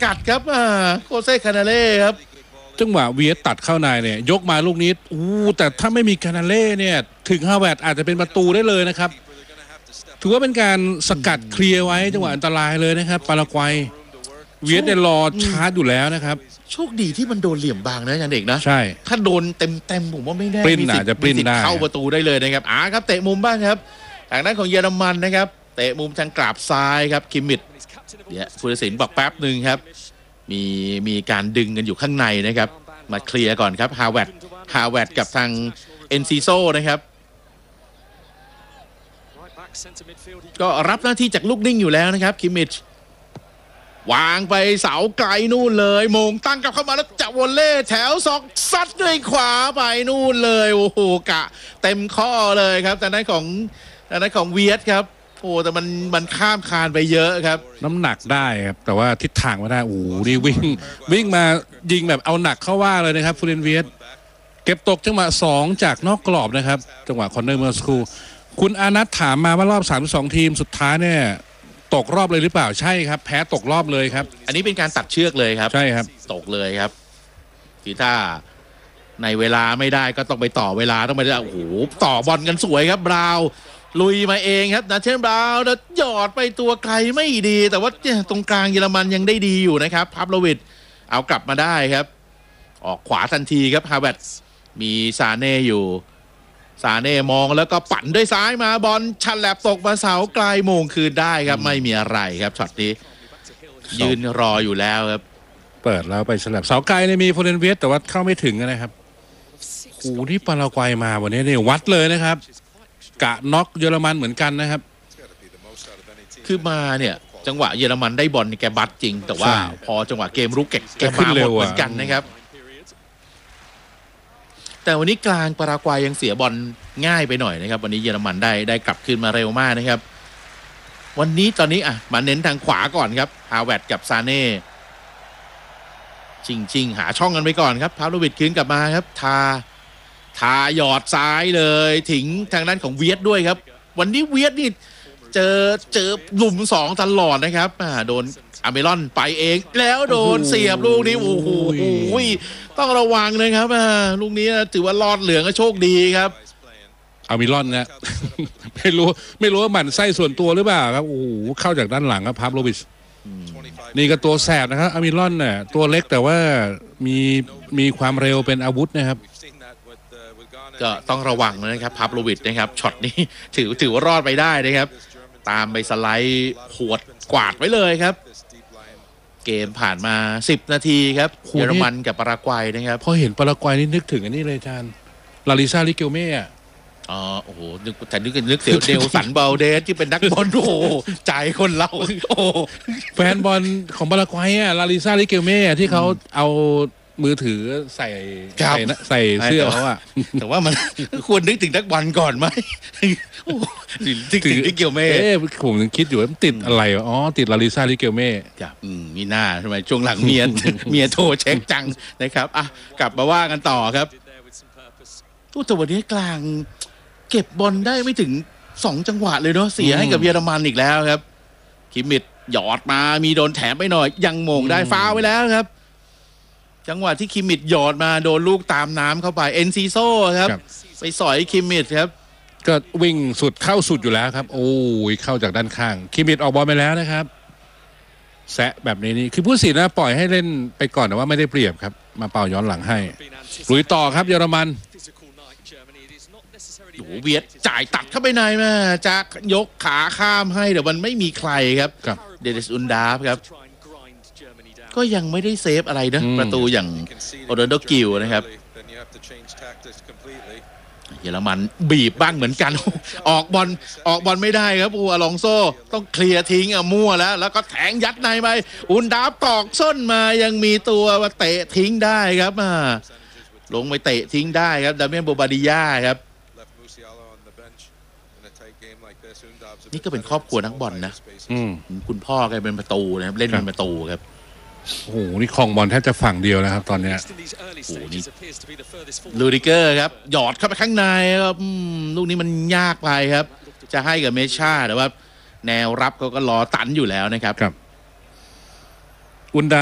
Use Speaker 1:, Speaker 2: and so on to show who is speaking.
Speaker 1: กัดครับโคเซ่คานาเล่ครับ
Speaker 2: จังหวะเวียดตัดเข้าในเนี่ยยกมาลูกนี้แต่ถ้าไม่มีคานาเล่เนี่ยถึงฮาเวิร์ดอาจจะเป็นประตูได้เลยนะครับถือว่าเป็นการสกัดเคลียร์ไว้จังหวะอันตรายเลยนะครับปารากวัยเวียดเนี่ยรอชาร์จอยู่แล้วนะครับ
Speaker 1: โชคดีที่มันโดนเหลี่ยมบางนะยันเด็กนะ
Speaker 2: ใช่
Speaker 1: ถ้าโดนเต็มผมว่าไม่แน่
Speaker 2: ปริ้นอาจจะปริ้นได้
Speaker 1: เข้าประตูได้เลยนะครับครับเตะมุมบ้างครับทางด้านของเยอรมันนะครับเตะมุมทางกราบซ้ายครับคิมมิดเนี่ยผู้ตัดสินบอกแป๊บหนึ่งครับมีการดึงกันอยู่ข้างในนะครับมาเคลียร์ก่อนครับฮาเวิร์ดกับทางเอนซิโซนะครับก็รับหน้าที่จากลูกนิ่งอยู่แล้วนะครับคิมมิดวางไปเสาไกลนู่นเลยมงตั้งกลับเข้ามาแล้วจะวอลเล่แถวสองซัดด้วยขวาไปนู่นเลยโอ้โหกะเต็มข้อเลยครับแต่นั้นของเวียดครับโอ้แต่มันข้ามคานไปเยอะครับ
Speaker 2: น้ำหนักได้ครับแต่ว่าทิศทางไม่ได้โอ้โหนี่วิ่งมายิงแบบเอาหนักเข้าว่าเลยนะครับฟูเรนเวียดเก็บตกจังหวะ2จากนอกกรอบนะครับจังหวะคอร์เนอร์เมื่อสักครู่คุณอานัทถามมาว่ารอบ32ทีมสุดท้ายเนี่ยตกรอบเลยหรือเปล่าใช่ครับแพ้ตกรอบเลยครับ
Speaker 1: อันนี้เป็นการตัดเชือกเลยครับ
Speaker 2: ใช่ครับ
Speaker 1: ตกเลยครับคือถ้าในเวลาไม่ได้ก็ต้องไปต่อเวลาต้องไปโอ้โหต่อบอลกันสวยครับบราวลุยมาเองครับนาเชนบราวน์หยอดไปตัวไกลไม่ดีแต่ว่าตรงกลางเยอรมันยังได้ดีอยู่นะครับพับโลวิดเอากลับมาได้ครับออกขวาทันทีครับฮาเวิร์ดมีซาเน่อยู่ซาเน่มองแล้วก็ปั่นด้วยซ้ายมาบอลชันแลบตกมาเสาไกลโมงคืนได้ครับไม่มีอะไรครับช็อตนี้ยืนรออยู่แล้วครับ
Speaker 2: เปิดแล้วไปฉลับเสาไกลเนี่ยมีโฟเรนเวียสแต่ว่าเข้าไม่ถึงนะครับโอ้ที่ปารากวัยมาวันนี้เนี่ยวัดเลยนะครับกะน็อกเยอรมันเหมือนกันนะครับ
Speaker 1: คือมาเนี่ยจังหวะเยอรมันได้บอลแกบัดจริงแต่ว่าพอจังหวะเกมรุกแกมาหมดเหมือนกันนะครับแต่วันนี้กลางปารากวัยยังเสียบอลง่ายไปหน่อยนะครับวันนี้เยอรมันได้กลับคืนมาเร็วมากนะครับวันนี้ตอนนี้มาเน้นทางขวาก่อนครับฮาเวิร์ดกับซาเน่ชิงหาช่องกันไปก่อนครับพาโลวิดคืนกลับมาครับทาหยอดซ้ายเลยถึงทางด้านของเวียดด้วยครับวันนี้เวียดนี่เจอหลุม2ตลอดนะครับโดนอาเมรอนไปเองแล้วโดนเสียบลูกนี้โอ้โหต้องระวังนะครับลูกนี้ถือว่ารอดเหลืองก็โชคดีครับ
Speaker 2: อาเมรอนนะไม่รู้ว่าหมั่นไส้ส่วนตัวหรือเปล่าครับโอ้โหเข้าจากด้านหลังครับพาโลวิชนี่ก็ตัวแสบนะครับอาเมรอนเนี่ยตัวเล็กแต่ว่ามีความเร็วเป็นอาวุธนะครับ
Speaker 1: ก็ต้องระวังนะครับพาโลวิชนะครับช็อตนี้ถือว่ารอดไปได้นะครับตามไปสไลด์ขวดกวาดไว้เลยครับเกมผ่านมา10นาทีครับเยอรมันกับปารากวัยนะครับ
Speaker 2: พอเห็นปารากวัยนี่นึกถึงอันนี้เลยอาจารย์ลาลิซาลิเกลเม่
Speaker 1: โอ้โหนึกเดลสันเบลเดสที่เป็นนักบอลโอ้โหใจคนเราโอ้
Speaker 2: แฟนบอลของปารากวัยลาลิซาลิเกลเม่ที่เขาเอามือถือใส่เสื้อเขา
Speaker 1: แต่ว่ามันควรนึกถึงนักบอลก่อนไหมนึกถึงลิเกลเม่
Speaker 2: ผมยังคิดอยู่ว่าติดอะไรติดลาลิซาลิเกลเม่
Speaker 1: ครับมีหน้าทำไมช่วงหลังเมียโทรเช็คจังนะครับกลับมาว่ากันต่อครับตัววันนี้กลางเก็บบอลได้ไม่ถึง2จังหวะเลยเนาะเสียให้กับเยอรมันอีกแล้วครับคิมมิดหยอดมามีโดนแถมไปหน่อยยังโมงได้ฟาวไว้แล้วครับจังหวะที่คิมมิดหยอดมาโดนลูกตามน้ำเข้าไปเอนซิโซครับไปสอยคิมมิดครับ
Speaker 2: ก็วิ่งสุดเข้าสุดอยู่แล้วครับโอ้ยเข้าจากด้านข้างคิมมิดออกบอลไปแล้วนะครับแซะแบบนี้นี่คือผู้สินนะปล่อยให้เล่นไปก่อนแต่ว่าไม่ได้เปรียบครับมาเป่าย้อนหลังให้ลุยต่อครับเยอรมัน
Speaker 1: เวียดจ่ายตัดเข้าไปในมาจะยกขาข้ามให้เดี๋ยวมันไม่มีใครครับเดนิสอุนดาฟครับก็ยังไม่ได้เซฟอะไรนะประตูอย่างโอโดโดกิลนะครับเยอรมันบีบบ้างเหมือนกันออกบอลไม่ได้ครับอลองโซต้องเคลียร์ทิ้งมั่วแล้วก็แทงยัดในไปอุนดาฟตอกส้นมายังมีตัวมาเตะทิ้งได้ครับลงไปเตะทิ้งได้ครับดาเมียนโบบาดิยาครับนี่ก็เป็นครอบครัวนักบอลนะคุณพ่อแกเป็นประตูนะครับเล่นเป็นประตูครับ
Speaker 2: โอ้โหนี่คลองบอลแทบจะฝั่งเดียวนะครับตอนนี้
Speaker 1: โอ้นี่ลูดิเกอร์ครับหยอดเข้าไปข้างในครับลูกนี้มันยากไปครับจะให้กับเมชาแต่ว่าแนวรับเขาก็รอตันอยู่แล้วนะครับ
Speaker 2: อุนดา